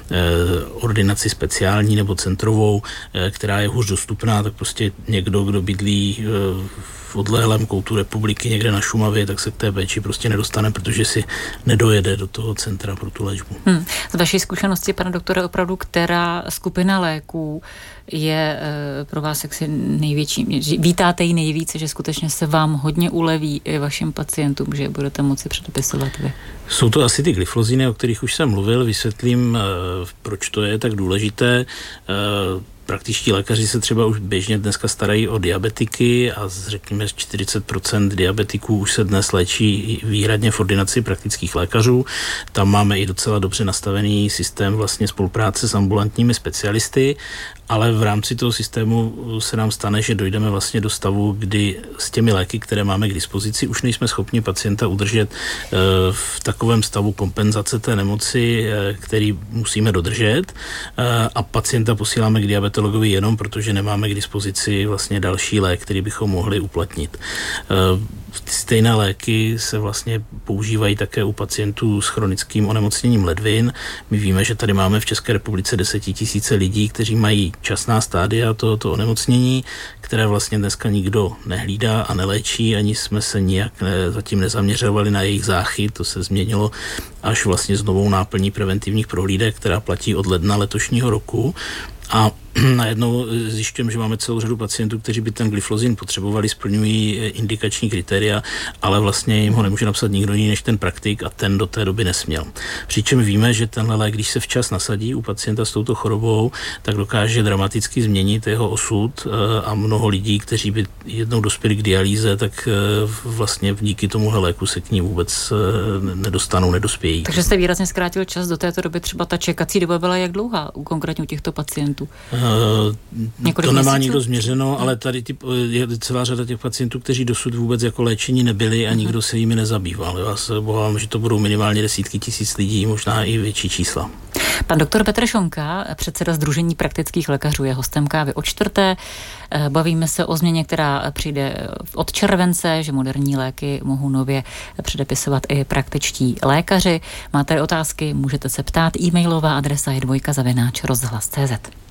ordinaci speciální nebo centrovou, která je hůř dostupná, tak prostě někdo, kdo bydlí v odlehlém koutu republiky někde na Šumavě, tak se k té péči prostě nedostane, protože si nedojede do toho centra pro tu léčbu. Z vaší zkušenosti, pane doktore, opravdu, která skupina léků je pro vás jaksi největší? Vítáte ji nejvíce, že skutečně se vám hodně uleví i vašim pacientům, že je budete moci předepisovat vy? Jsou to asi ty glyfloziny, o kterých už jsem mluvil, vysvětlím, proč to je tak důležité. Praktičtí lékaři se třeba už běžně dneska starají o diabetiky a řekněme 40% diabetiků už se dnes léčí výhradně v ordinaci praktických lékařů. Tam máme i docela dobře nastavený systém vlastně spolupráce s ambulantními specialisty, ale v rámci toho systému se nám stane, že dojdeme vlastně do stavu, kdy s těmi léky, které máme k dispozici, už nejsme schopni pacienta udržet v takovém stavu kompenzace té nemoci, který musíme dodržet, a pacienta posíláme k diabetologovi jenom protože nemáme k dispozici vlastně další lék, který bychom mohli uplatnit. Stejné léky se vlastně používají také u pacientů s chronickým onemocněním ledvin. My víme, že tady máme v České republice 10 000 lidí, kteří mají časná stádia tohoto onemocnění, které vlastně dneska nikdo nehlídá a neléčí, ani jsme se nijak zatím nezaměřovali na jejich záchyt. To se změnilo až vlastně s novou náplní preventivních prohlídek, která platí od ledna letošního roku. A najednou zjišťujeme, že máme celou řadu pacientů, kteří by ten glyflozin potřebovali, splňují indikační kritéria, ale vlastně jim ho nemůže napsat nikdo jiný než ten praktik a ten do té doby nesměl. Přičem víme, že tenhle lék, když se včas nasadí u pacienta s touto chorobou, tak dokáže dramaticky změnit jeho osud a mnoho lidí, kteří by jednou dospěli k dialýze, tak vlastně díky tomuhle léku se k ní vůbec nedostanou, nedospějí. Takže jste výrazně zkrátil čas do této doby, třeba ta čekací doba byla jak dlouhá konkrétně u těchto pacientů? To nemá nikdo změřeno, ale tady je celá řada těch pacientů, kteří dosud vůbec jako léčení nebyli a nikdo se jimi nezabýval. Já se obávám, že to budou minimálně desítky tisíc lidí, možná i větší čísla. Pan doktor Petr Šonka, předseda Sdružení praktických lékařů, je hostem Kávy o čtvrté. Bavíme se o změně, která přijde od července, že moderní léky mohou nově předepisovat i praktičtí lékaři. Máte otázky, můžete se ptát. E-mailová adresa je dvojka@rozhlas.cz.